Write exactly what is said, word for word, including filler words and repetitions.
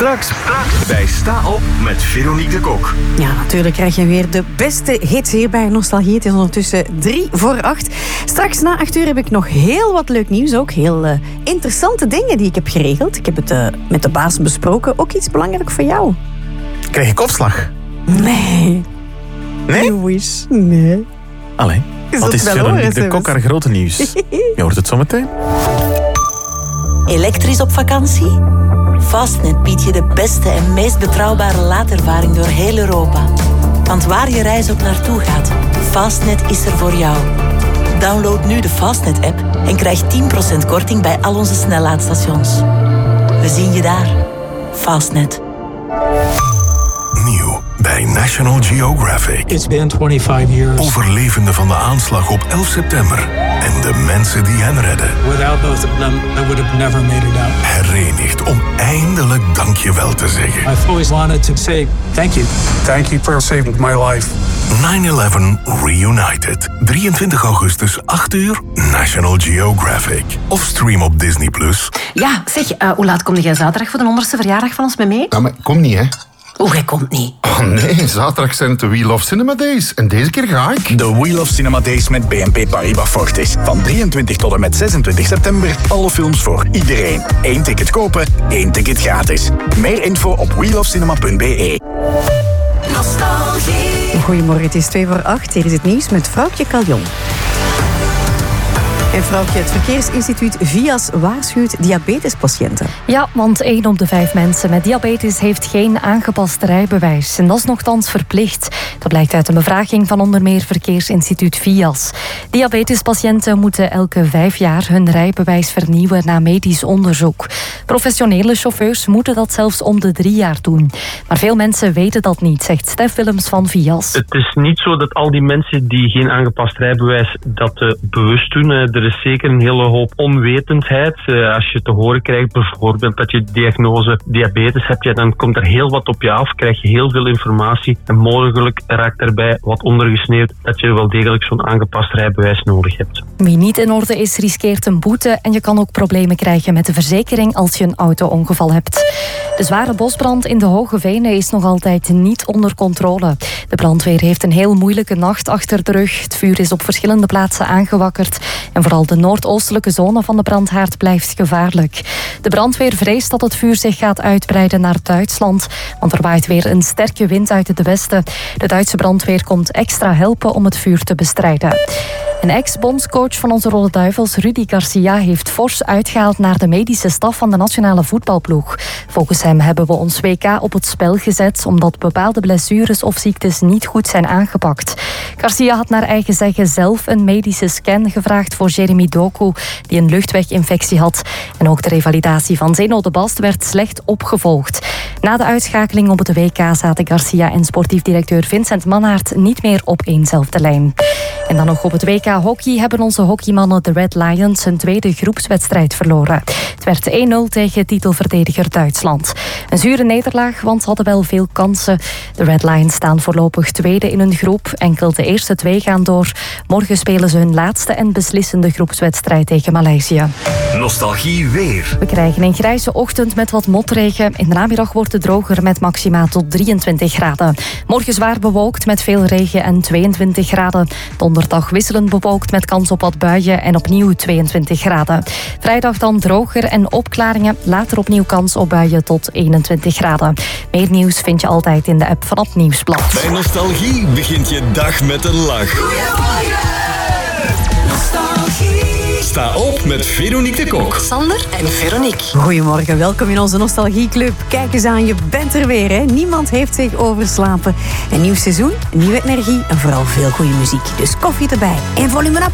Straks bij Sta Op met Veronique de Kok. Ja, natuurlijk krijg je weer de beste hits hier bij Nostalgie. Het is ondertussen drie voor acht. Straks na acht uur heb ik nog heel wat leuk nieuws. Ook heel uh, interessante dingen die ik heb geregeld. Ik heb het uh, met de baas besproken. Ook iets belangrijk voor jou. Krijg je kopslag? Nee. Nee? You wish. Nee. Allee. Wat is Veronique de Kok haar grote nieuws? Je hoort het zo meteen. Elektrisch op vakantie? Fastnet biedt je de beste en meest betrouwbare laadervaring door heel Europa. Want waar je reis ook naartoe gaat, Fastnet is er voor jou. Download nu de Fastnet-app en krijg tien procent korting bij al onze snellaadstations. We zien je daar. Fastnet. Nieuw bij National Geographic. It's been twenty-five years. Overlevenden van de aanslag op elf september en de mensen die hen redden. Without both of them, I would have never made it out. Herenigd om eindelijk dankjewel te zeggen. I've always wanted to say thank you. Thank you for saving my life. nine eleven Reunited. drieëntwintig augustus, acht uur, National Geographic. Of stream op Disney plus. Ja, zeg, uh, hoe laat kom jij zaterdag voor de honderdste verjaardag van ons mee mee? Ja, maar ik kom niet, hè. Hoe, jij komt niet? Oh nee, zaterdag zijn het de Wheel of Cinema Days. En deze keer ga ik. De Wheel of Cinema Days met B N P Paribas Fortis. Van drieëntwintig tot en met zesentwintig september. Alle films voor iedereen. Eén ticket kopen, één ticket gratis. Meer info op wheel of cinema punt b e. Goedemorgen, het is twee voor acht. Hier is het nieuws met Vrouwtje Caljon. En Vrouwtje, het Verkeersinstituut V I A S waarschuwt diabetespatiënten. Ja, want één op de vijf mensen met diabetes heeft geen aangepast rijbewijs. En dat is nochtans verplicht. Dat blijkt uit een bevraging van onder meer Verkeersinstituut V I A S. Diabetespatiënten moeten elke vijf jaar hun rijbewijs vernieuwen na medisch onderzoek. Professionele chauffeurs moeten dat zelfs om de drie jaar doen. Maar veel mensen weten dat niet, zegt Stef Willems van V I A S. Het is niet zo dat al die mensen die geen aangepast rijbewijs dat uh, bewust doen. Uh, Er is zeker een hele hoop onwetendheid. Uh, als je te horen krijgt bijvoorbeeld dat je diagnose diabetes hebt, ja, dan komt er heel wat op je af, krijg je heel veel informatie en mogelijk raakt daarbij wat ondergesneeuwd dat je wel degelijk zo'n aangepast rijbewijs nodig hebt. Wie niet in orde is, riskeert een boete en je kan ook problemen krijgen met de verzekering als je een auto-ongeval hebt. De zware bosbrand in de Hoge Venen is nog altijd niet onder controle. De brandweer heeft een heel moeilijke nacht achter de rug. Het vuur is op verschillende plaatsen aangewakkerd en vooral de noordoostelijke zone van de brandhaard blijft gevaarlijk. De brandweer vreest dat het vuur zich gaat uitbreiden naar Duitsland, want er waait weer een sterke wind uit het westen. De Duitse brandweer komt extra helpen om het vuur te bestrijden. Een ex-bondscoach van onze Rode Duivels, Rudy Garcia, heeft fors uitgehaald naar de medische staf van de nationale voetbalploeg. Volgens hem hebben we ons W K op het spel gezet omdat bepaalde blessures of ziektes niet goed zijn aangepakt. Garcia had naar eigen zeggen zelf een medische scan gevraagd voor Jeremy Doku, die een luchtweginfectie had. En ook de revalidatie van Zeno de Bast werd slecht opgevolgd. Na de uitschakeling op het W K zaten Garcia en sportief directeur Vincent Mannaert niet meer op éénzelfde lijn. En dan nog op het W K hockey hebben onze hockeymannen de Red Lions hun tweede groepswedstrijd verloren. Het werd één nul tegen titelverdediger Duitsland. Een zure nederlaag, want ze hadden wel veel kansen. De Red Lions staan voorlopig tweede in hun groep. Enkel de eerste twee gaan door. Morgen spelen ze hun laatste en beslissende groepswedstrijd tegen Maleisië. Nostalgie weer. We krijgen een grijze ochtend met wat motregen. In de namiddag wordt het droger met maxima tot drieëntwintig graden. Morgen zwaar bewolkt met veel regen en tweeëntwintig graden. Donderdag wisselend bewolkt met kans op wat buien en opnieuw tweeëntwintig graden. Vrijdag dan droger en opklaringen. Later opnieuw kans op buien tot eenentwintig graden. Meer nieuws vind je altijd in de app van het Nieuwsblad. Bij Nostalgie begint je dag met een lach. Goedemorgen, Nostalgie. Sta op met Veronique de Kok. Sander en Veronique. Goedemorgen, welkom in onze Nostalgieclub. Kijk eens aan, je bent er weer, hè? Niemand heeft zich overslapen. Een nieuw seizoen, nieuwe energie en vooral veel goede muziek. Dus koffie erbij en volume op.